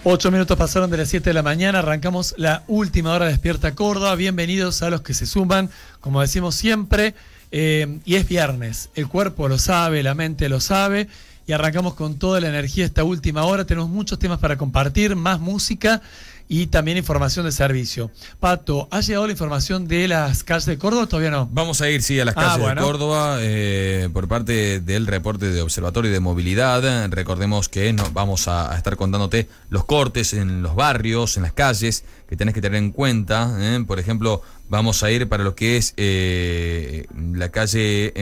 8 minutos pasaron de las 7 de la mañana, arrancamos la última hora de Despierta Córdoba. Bienvenidos a los que se suman, como decimos siempre, y es viernes. El cuerpo lo sabe, la mente lo sabe, y arrancamos con toda la energía esta última hora. Tenemos muchos temas para compartir, más música y también información de servicio. Pato, ¿ha llegado la información de las calles de Córdoba o todavía no? Vamos a ir, sí, a las calles de Córdoba por parte del reporte de Observatorio de Movilidad. Recordemos que vamos a estar contándote los cortes en los barrios, en las calles, que tenés que tener en cuenta. Por ejemplo, vamos a ir para lo que es la calle,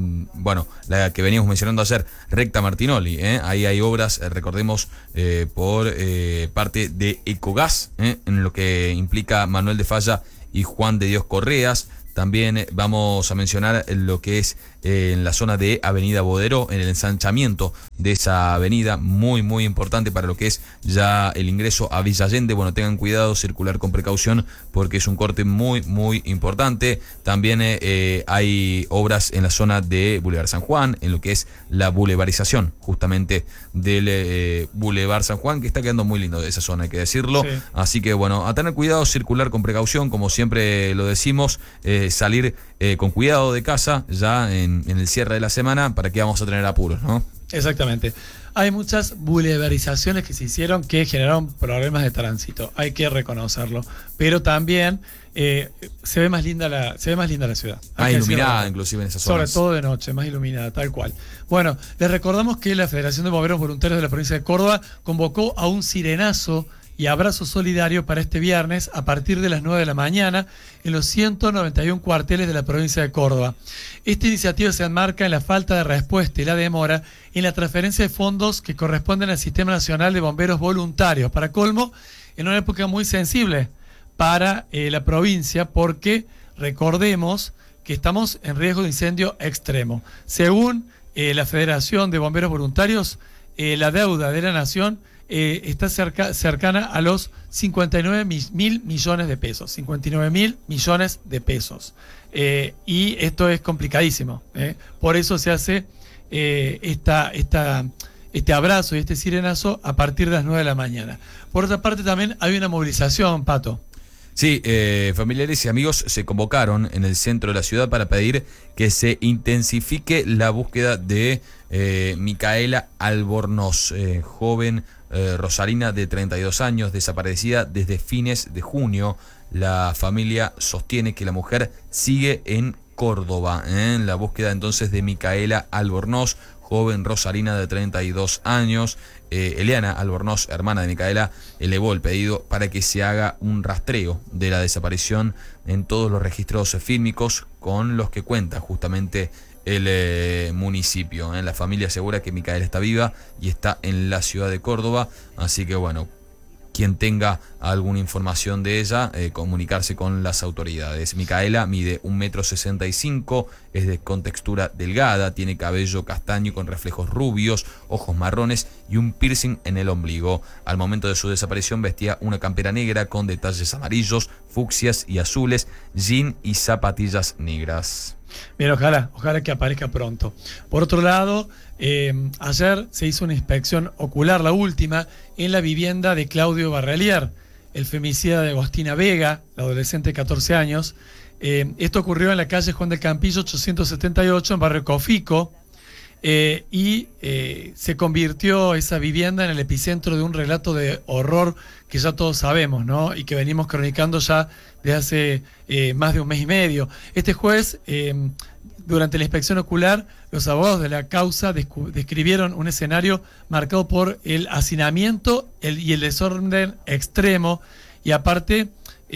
la que veníamos mencionando ayer, Recta Martinoli. Ahí hay obras, recordemos, por parte de Ecogas, en lo que implica Manuel de Falla y Juan de Dios Correas. También vamos a mencionar lo que es en la zona de Avenida Bodero, en el ensanchamiento de esa avenida, muy muy importante para lo que es ya el ingreso a Villa Allende. Bueno, tengan cuidado, circular con precaución porque es un corte muy muy importante. También hay obras en la zona de Boulevard San Juan, en lo que es la boulevarización justamente del Boulevard San Juan, que está quedando muy lindo de esa zona, hay que decirlo. Sí. Así que bueno, a tener cuidado, circular con precaución, como siempre lo decimos, salir con cuidado de casa ya en el cierre de la semana, para que vamos a tener apuros, ¿no? Exactamente. Hay muchas boulevarizaciones que se hicieron que generaron problemas de tránsito, hay que reconocerlo, pero también se ve más linda la ciudad. Más iluminada inclusive en esas zonas. Sobre todo de noche, más iluminada, tal cual. Bueno, les recordamos que la Federación de Bomberos Voluntarios de la provincia de Córdoba convocó a un sirenazo y abrazo solidario para este viernes a partir de las 9 de la mañana en los 191 cuarteles de la provincia de Córdoba. Esta iniciativa se enmarca en la falta de respuesta y la demora en la transferencia de fondos que corresponden al Sistema Nacional de Bomberos Voluntarios. Para colmo, en una época muy sensible para la provincia, porque recordemos que estamos en riesgo de incendio extremo. Según la Federación de Bomberos Voluntarios, la deuda de la Nación está cercana a los 59 mil millones de pesos. 59 mil millones de pesos. Y esto es complicadísimo. Por eso se hace este abrazo y este sirenazo a partir de las 9 de la mañana. Por otra parte, también hay una movilización, Pato. Sí, familiares y amigos se convocaron en el centro de la ciudad para pedir que se intensifique la búsqueda de Micaela Albornoz, joven rosarina de 32 años, desaparecida desde fines de junio. La familia sostiene que la mujer sigue en Córdoba. La búsqueda entonces de Micaela Albornoz, joven rosarina de 32 años. Eliana Albornoz, hermana de Micaela, elevó el pedido para que se haga un rastreo de la desaparición en todos los registros fílmicos con los que cuenta justamente el municipio. La familia asegura que Micaela está viva y está en la ciudad de Córdoba, así que bueno, quien tenga alguna información de ella, comunicarse con las autoridades. Micaela mide 1,65 m, es con textura delgada, tiene cabello castaño con reflejos rubios, ojos marrones y un piercing en el ombligo. Al momento de su desaparición vestía una campera negra con detalles amarillos, fucsias y azules, jean y zapatillas negras. Bien, ojalá que aparezca pronto. Por otro lado, ayer se hizo una inspección ocular, la última, en la vivienda de Claudio Barrelier, el femicida de Agostina Vega, la adolescente de 14 años. Esto ocurrió en la calle Juan del Campillo 878, en barrio Cofico, y se convirtió esa vivienda en el epicentro de un relato de horror que ya todos sabemos, ¿no? Y que venimos cronicando ya desde hace más de un mes y medio. Este jueves, durante la inspección ocular, los abogados de la causa describieron un escenario marcado por el hacinamiento y el desorden extremo, y aparte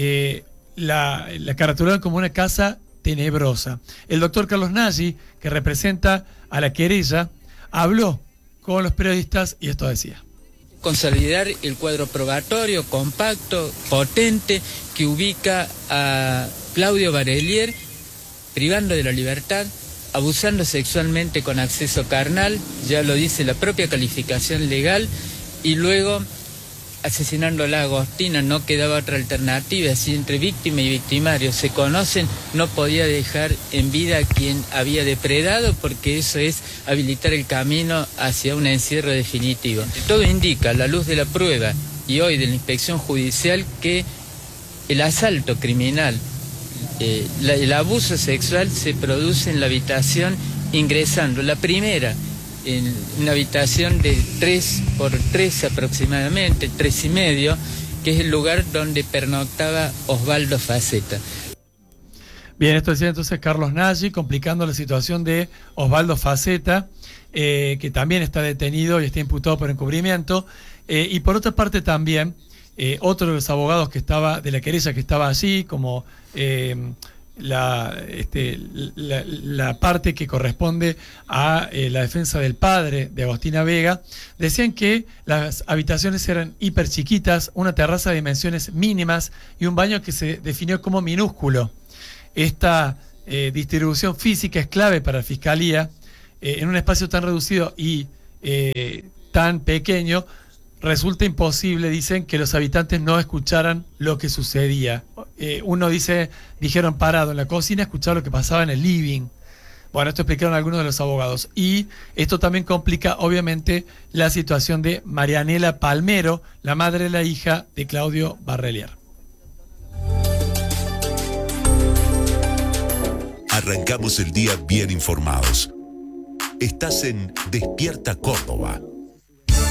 la caratularon como una casa tenebrosa. El doctor Carlos Nagy, que representa a la querella, habló con los periodistas y esto decía: consolidar el cuadro probatorio compacto, potente, que ubica a Claudio Barrelier privando de la libertad, abusando sexualmente con acceso carnal, ya lo dice la propia calificación legal, y luego asesinándola a Agostina. No quedaba otra alternativa. Si entre víctima y victimario se conocen, no podía dejar en vida a quien había depredado, porque eso es habilitar el camino hacia un encierro definitivo. Todo indica, a la luz de la prueba y hoy de la inspección judicial que el asalto criminal, el abuso sexual se produce en la habitación ingresando, la primera, en una habitación de 3x3 aproximadamente, 3,5, que es el lugar donde pernoctaba Osvaldo Faceta. Bien, esto decía entonces Carlos Nagy, complicando la situación de Osvaldo Faceta, que también está detenido y está imputado por encubrimiento. Y por otra parte también, otro de los abogados que estaba, de la querella que estaba allí, como la parte que corresponde a la defensa del padre de Agostina Vega, decían que las habitaciones eran hiper chiquitas, una terraza de dimensiones mínimas y un baño que se definió como minúsculo. Esta distribución física es clave para la Fiscalía. En un espacio tan reducido y tan pequeño, resulta imposible, dicen, que los habitantes no escucharan lo que sucedía. Dijeron parado en la cocina, escuchar lo que pasaba en el living. Bueno, esto explicaron algunos de los abogados. Y esto también complica, obviamente, la situación de Marianela Palmero, la madre de la hija de Claudio Barrelier. Arrancamos el día bien informados. Estás en Despierta Córdoba.